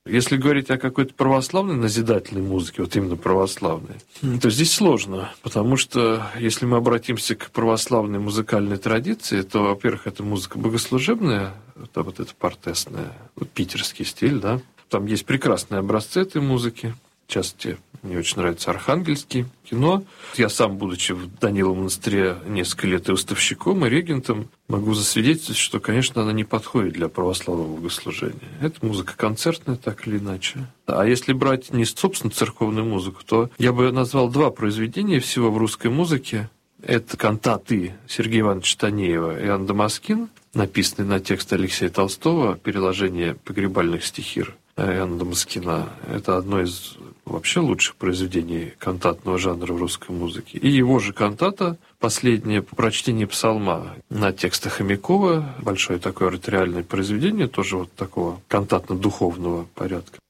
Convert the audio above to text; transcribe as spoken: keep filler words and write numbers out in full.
Если говорить о какой-то православной назидательной музыке, вот именно православной, то здесь сложно, потому что если мы обратимся к православной музыкальной традиции, то, во-первых, это музыка богослужебная, это вот эта партесная, вот питерский стиль, да. Там есть прекрасные образцы этой музыки. В частности, мне очень нравится архангельский кино. Я сам, будучи в Даниловом монастыре несколько лет и уставщиком, и регентом, могу засвидетельствовать, что, конечно, она не подходит для православного богослужения. Это музыка концертная, так или иначе. А если брать не собственно церковную музыку, то я бы назвал два произведения всего в русской музыке. Это кантаты Сергея Ивановича Танеева и Иоанн Дамаскин, написанные на текст Алексея Толстого, переложение погребальных стихир Иоанна Дамаскина. Это одно из вообще лучших произведений кантатного жанра в русской музыке. И его же кантата, последнее прочтение псалма на тексты Хомякова, большое такое ораториальное произведение, тоже вот такого кантатно-духовного порядка.